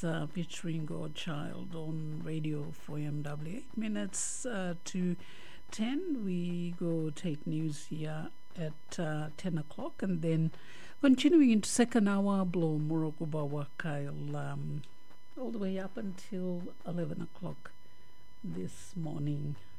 featuring Godchild on radio for MW. 8 minutes to 10. We go take news here at 10 o'clock, and then continuing into second hour, Blow Morokubawa Kyle all the way up until 11 o'clock this morning.